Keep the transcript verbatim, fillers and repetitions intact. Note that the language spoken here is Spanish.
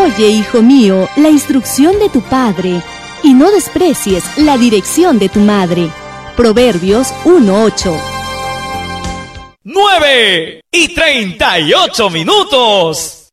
Oye, hijo mío, la instrucción de tu padre, y no desprecies la dirección de tu madre. Proverbios uno ocho. nueve y treinta y ocho minutos.